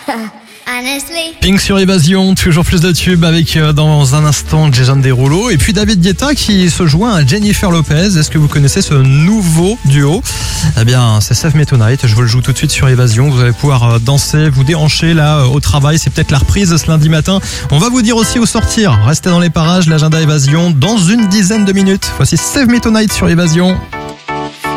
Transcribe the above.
Honestly. Pink sur Évasion, toujours plus de tubes avec dans un instant Jason Derulo et puis David Guetta qui se joint à Jennifer Lopez. Est-ce que vous connaissez ce nouveau duo? Eh bien, c'est Save Me Tonight. Je vous le joue tout de suite sur Évasion. Vous allez pouvoir danser, vous déhancher là au travail. C'est peut-être la reprise ce lundi matin. On va vous dire aussi où sortir. Restez dans les parages. L'agenda Évasion dans une dizaine de minutes. Voici Save Me Tonight sur Évasion.